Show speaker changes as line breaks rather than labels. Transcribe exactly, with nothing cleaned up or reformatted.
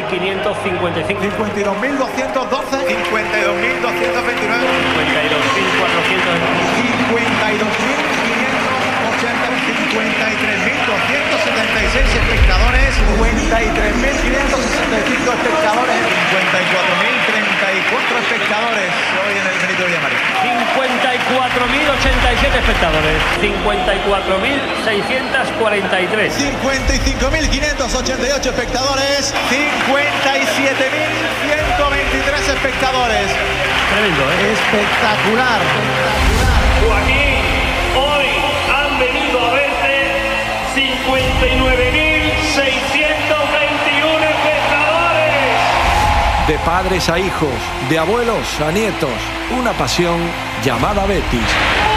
quinientos cincuenta y cinco.
cincuenta y dos mil doscientos doce.
cincuenta y dos mil doscientos veintinueve.
cincuenta y dos mil cuatrocientos.
cincuenta y dos mil quinientos ochenta.
cincuenta y tres mil doscientos setenta y seis espectadores.
cincuenta y tres mil quinientos sesenta y cinco espectadores.
cincuenta y cuatro mil treinta y cuatro espectadores hoy en el Benito Villamarín.
cincuenta y cuatro mil ochenta y siete espectadores. cincuenta y cuatro mil seiscientos cuarenta y tres.
cincuenta y cinco mil quinientos ochenta y ocho espectadores.
cincuenta y siete mil ciento veintitrés espectadores.
Tremendo, ¿eh?
Espectacular.
Joaquín, hoy han venido a verte cincuenta y nueve mil seiscientos veintiuno espectadores.
De padres a hijos, de abuelos a nietos, una pasión llamada Betis.